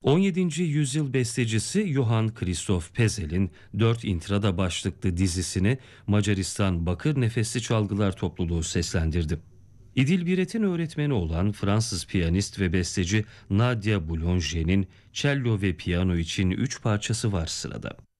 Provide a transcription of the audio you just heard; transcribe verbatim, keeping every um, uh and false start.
on yedinci yüzyıl bestecisi Johann Christoph Pezel'in Dört İntrada başlıklı dizisini Macaristan Bakır Nefesli Çalgılar Topluluğu seslendirdi. İdil Biret'in öğretmeni olan Fransız piyanist ve besteci Nadia Boulanger cello ve piyano için üç parçası var sırada.